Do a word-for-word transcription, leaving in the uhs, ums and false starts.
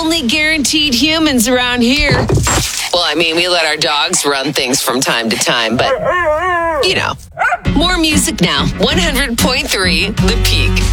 only guaranteed humans around here. Well, I mean, we let our dogs run things from time to time, but, you know. More music now. one hundred point three The Peak.